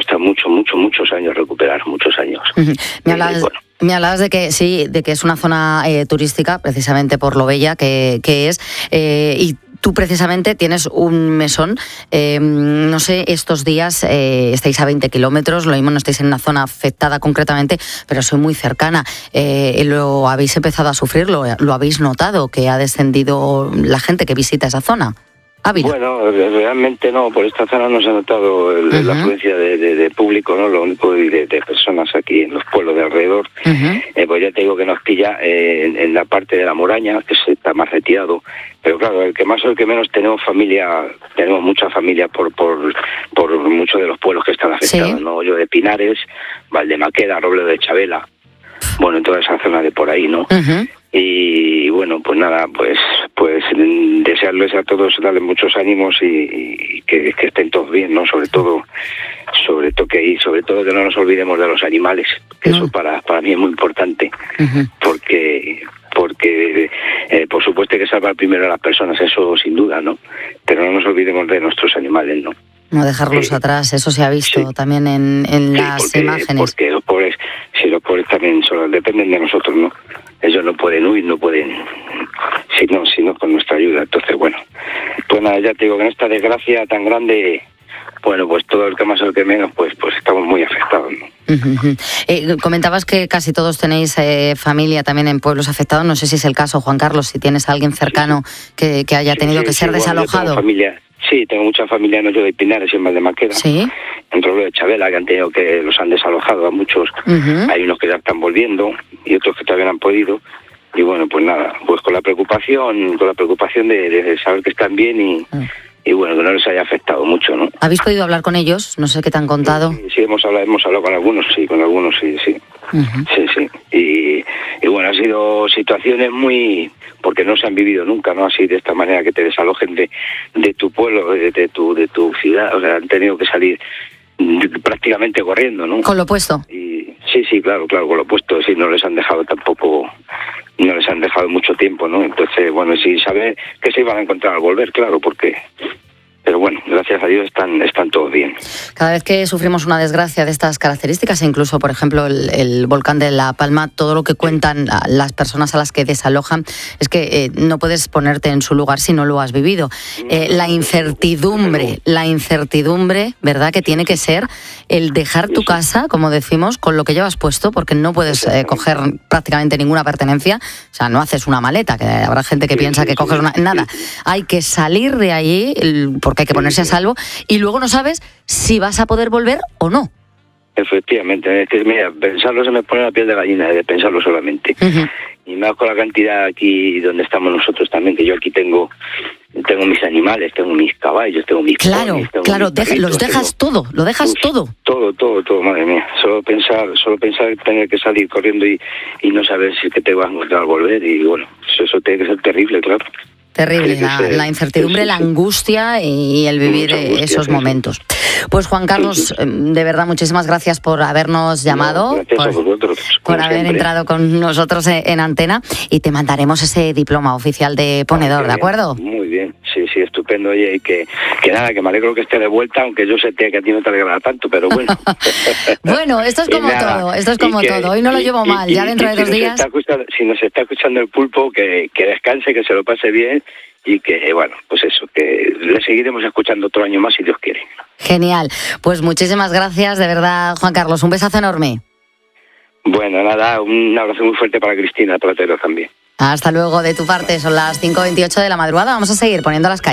cuesta muchos años recuperar, muchos años. Me hablabas de que sí, de que es una zona turística, precisamente por lo bella que es, y tú precisamente tienes un mesón, no sé, estos días estáis a 20 kilómetros, lo mismo no estáis en una zona afectada concretamente, pero soy muy cercana. ¿Lo habéis empezado a sufrir? ¿Lo habéis notado, que ha descendido la gente que visita esa zona? Ávila. Bueno, realmente no, por esta zona no se ha notado la afluencia de público, ¿no? Lo único de personas aquí en los pueblos de alrededor. Pues ya te digo que nos pilla en la parte de la Moraña, que está más retirado. Pero claro, el que más o el que menos tenemos mucha familia por muchos de los pueblos que están afectados, ¿no? Yo de Pinares, Valdemaqueda, Robledo de Chavela, bueno, en toda esa zona de por ahí, ¿no? Y bueno, pues nada, pues desearles a todos, darles muchos ánimos y que estén todos bien, ¿no? Sobre todo que no nos olvidemos de los animales, que eso para mí es muy importante, porque por supuesto hay que salvar primero a las personas, eso sin duda, ¿no? Pero no nos olvidemos de nuestros animales, ¿no? No dejarlos atrás, eso se ha visto también en las imágenes. Porque los pobres también solo dependen de nosotros, ¿no? Ellos no pueden huir, no pueden, sino con nuestra ayuda. Entonces, bueno, pues nada, ya te digo que en esta desgracia tan grande, bueno, pues todo el que más o el que menos, pues estamos muy afectados, ¿no? Comentabas que casi todos tenéis familia también en pueblos afectados. No sé si es el caso, Juan Carlos, si tienes a alguien cercano que haya tenido que ser desalojado. Tengo mucha familia en Hoyo de Pinares y en Valdemaqueda, en Robledo de Chavela, que los han desalojado a muchos. Hay unos que ya están volviendo y otros que todavía no han podido. Y bueno, pues nada, pues con la preocupación de saber que están bien y bueno, que no les haya afectado mucho, ¿no? ¿Habéis podido hablar con ellos? No sé qué te han contado. Sí, hemos hablado con algunos, sí. Y bueno, han sido situaciones porque no se han vivido nunca, ¿no? Así de esta manera, que te desalojen de tu pueblo, de tu ciudad. O sea, han tenido que salir prácticamente corriendo, ¿no? Con lo puesto. Y sí, claro, con lo puesto. Sí, no les han dejado mucho tiempo, ¿no? Entonces, bueno, sí, saber que se iban a encontrar al volver, claro, pero bueno, gracias a Dios están todos bien. Cada vez que sufrimos una desgracia de estas características, e incluso, por ejemplo, el volcán de La Palma, todo lo que cuentan las personas a las que desalojan es que no puedes ponerte en su lugar si no lo has vivido. La incertidumbre, ¿verdad?, que tiene que ser el dejar tu casa, como decimos, con lo que llevas puesto, porque no puedes coger prácticamente ninguna pertenencia. O sea, no haces una maleta, que habrá gente que piensa que coges nada. Hay que salir de allí, porque hay que ponerse a salvo, y luego no sabes si vas a poder volver o no. Efectivamente, es que mira, pensarlo se me pone la piel de gallina, de pensarlo solamente. Y más con la cantidad aquí donde estamos nosotros también, que yo aquí tengo mis animales, tengo mis caballos, tengo mis ponis, los dejas todo, lo dejas todo. Todo, madre mía. Solo pensar tener que salir corriendo y no saber si que te vas a encontrar al volver, y bueno, eso tiene que ser terrible, claro. Terrible, la incertidumbre, la angustia y el vivir esos momentos. Pues Juan Carlos, de verdad, muchísimas gracias por habernos llamado, por haber entrado con nosotros en antena, y te mandaremos ese diploma oficial de ponedor, ¿de acuerdo? Muy bien, sí, estupendo. Oye, y que nada, que me alegro que esté de vuelta, aunque yo sé que a ti no te alegrará tanto, pero bueno. Bueno, esto es como todo, hoy no lo llevo mal, ya dentro de 2 días. Si nos está escuchando el pulpo, que descanse, que se lo pase bien, y que, bueno, pues eso, que le seguiremos escuchando otro año más si Dios quiere. Genial, pues muchísimas gracias, de verdad, Juan Carlos, un besazo enorme. Bueno, nada, un abrazo muy fuerte para Cristina Platero también. Hasta luego, de tu parte, son las 5:28 de la madrugada, vamos a seguir poniendo las calles.